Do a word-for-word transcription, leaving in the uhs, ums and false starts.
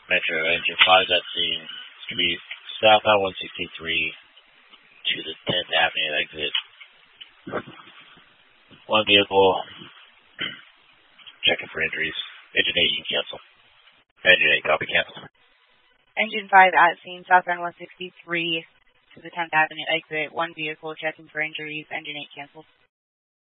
Metro Engine five at scene. It's going to be southbound one sixty-three to the tenth Avenue exit. One vehicle, checking for injuries. Engine eight, you can cancel. Engine eight, copy, cancel. Engine five at scene, southbound one sixty-three to the tenth Avenue exit. One vehicle, checking for injuries. Engine eight, canceled.